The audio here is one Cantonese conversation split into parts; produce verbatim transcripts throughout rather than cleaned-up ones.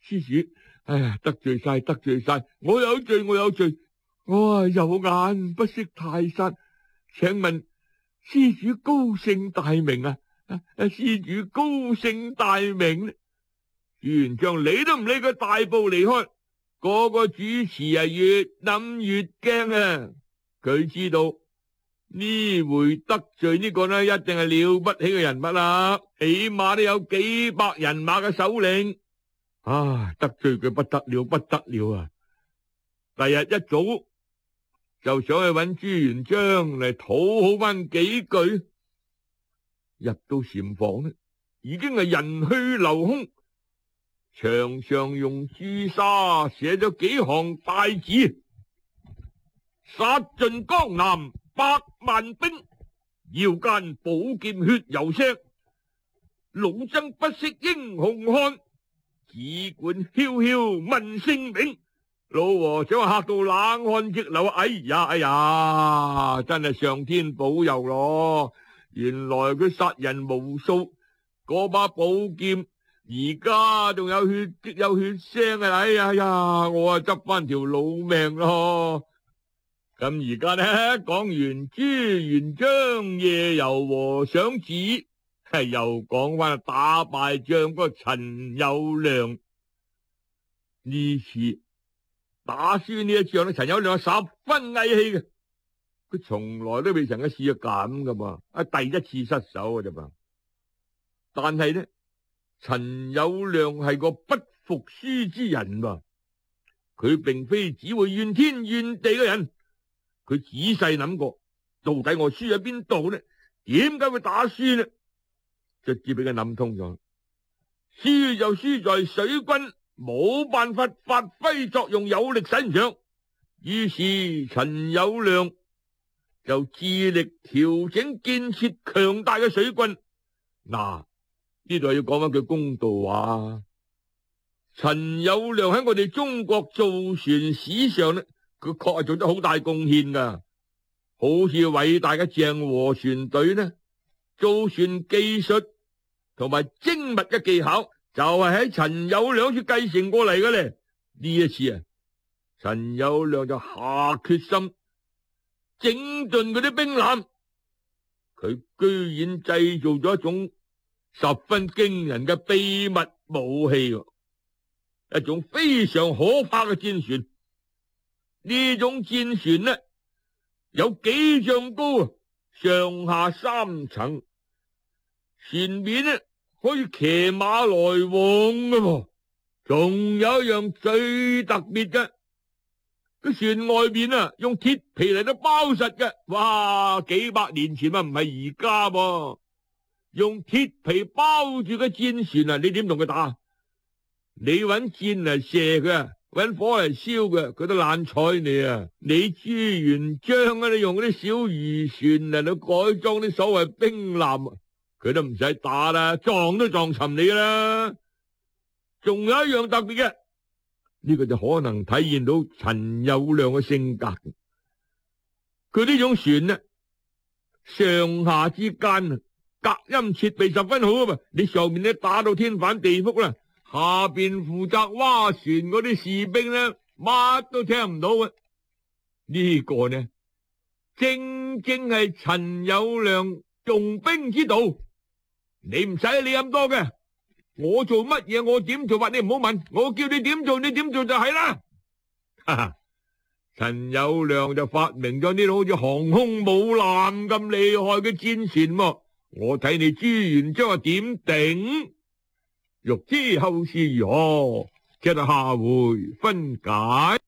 施主，哎呀，得罪晒，得罪晒，我有罪，我有罪，我啊有眼不識泰山，請問施主高姓大名啊？啊，施主高姓大名呢？朱元璋理都唔理佢，大步離開。個個主持啊越諗越驚啊！佢知道呢回得罪呢個呢，一定係了不起嘅人物啦，起碼都有幾百人馬嘅首領。啊，得罪佢不得了，不得了啊！第日一早就想去揾朱元璋嚟討好翻幾句。入到禪房呢，已經係人去樓空。牆上用朱砂寫咗幾行大字：殺盡江南百萬兵，腰間寶劍血柔石，老僧不識英雄漢，只管囂囂問姓名。老和尚嚇到冷汗直流，哎呀哎呀，真係上天保佑咯！原來佢殺人無數，嗰把寶劍而家仲有血有血腥啊！哎呀呀，我啊執翻條老命咯。咁而家呢，講完朱元璋夜遊和尚寺，係又講翻打敗仗嗰個陳友諒。呢次打輸呢一仗咧，陳友諒係十分翳氣嘅，佢從來都未曾嘅試過咁噶嘛，啊第一次失手嘅啫嘛。但係呢，陳友諒係個不服輸之人喎，佢並非只會怨天怨地嘅人。佢仔細諗過，到底我輸喺邊度呢？點解會打輸呢？直接俾佢諗通咗，輸就輸在水軍冇辦法發揮作用，有力使唔上。於是陳友諒就致力調整建設強大嘅水軍。嗱，呢度要講翻句公道話，陳友諒喺我哋中國造船史上呢，佢確係做得好大貢獻噶。好似偉大嘅鄭和船隊呢，造船技術同埋精密嘅技巧就係喺陳友諒處繼承過嚟嘅咧。呢一次啊，陳友諒就下決心整頓嗰啲兵艦，佢居然製造咗一種十分驚人嘅秘密武器，一種非常可怕嘅戰船。呢種戰船呢，有幾丈高啊，上下三層，船面呢可以騎馬來往嘅。仲有一樣最特別嘅，個船外面啊用鐵皮嚟到包實嘅。哇，幾百年前啊，唔係而家噃，用鐵皮包住嘅戰船啊，你點同佢打？你搵箭嚟射佢，搵火嚟燒佢，佢都懶睬你啊！你朱元璋啊，你用嗰啲小漁船嚟到改裝啲所謂兵艦，佢都唔使打啦，撞都撞沉你啦。仲有一樣特別嘅，呢個就可能體現到陳友諒嘅性格。佢呢種船呢，上下之間啊，隔音設備十分好啊嘛！你上面咧打到天翻地覆啦，下邊負責划船嗰啲士兵呢，乜都聽唔到啊！呢個呢，正正係陳友諒用兵之道。你唔使理咁多嘅。我做乜嘢，我點做法，你唔好問，我叫你點做，你點做就係啦。哈哈，陳友諒就發明咗呢種好似航空母艦咁厲害嘅戰船喎，我睇你朱元璋係點頂？欲知後事如何，即係下回分解。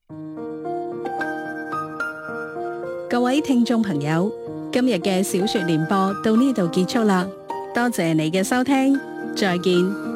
各位聽眾朋友，今日嘅小說聯播到呢度結束啦，多謝你嘅收聽。再見。